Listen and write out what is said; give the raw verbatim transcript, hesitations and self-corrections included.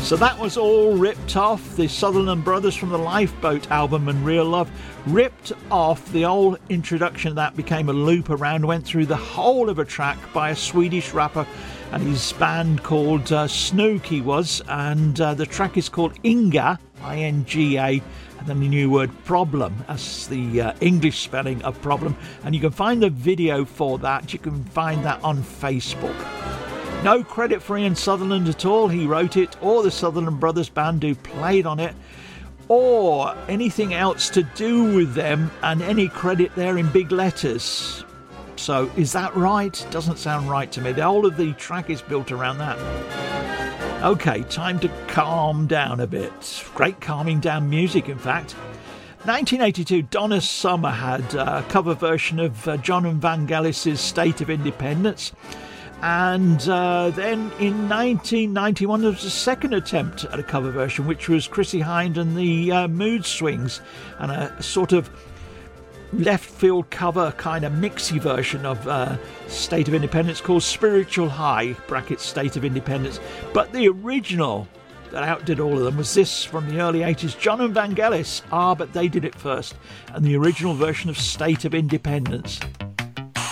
So that was all ripped off. The Sutherland Brothers from the Lifeboat album and Real Love ripped off the old introduction of that, became a loop around, went through the whole of a track by a Swedish rapper and his band called uh, Snook he was, and uh, the track is called Inga, I N G A, and then the new word problem, that's the uh, English spelling of problem, and you can find the video for that, you can find that on Facebook. No credit for Ian Sutherland at all, he wrote it, or the Sutherland Brothers band who played on it, or anything else to do with them, and any credit there in big letters. So is that right? Doesn't sound right to me. The whole of the track is built around that. Okay, time to calm down a bit. Great calming down music, in fact. nineteen eighty-two, Donna Summer had a cover version of uh, John Vangelis' State of Independence. And uh, then in nineteen ninety-one, there was a second attempt at a cover version, which was Chrissie Hynde and the uh, Mood Swings, and a sort of left field cover kind of mixy version of uh, State of Independence called Spiritual High, brackets State of Independence. But the original that outdid all of them was this from the early eighties, John and Vangelis. Ah, but they did it first, and the original version of State of Independence.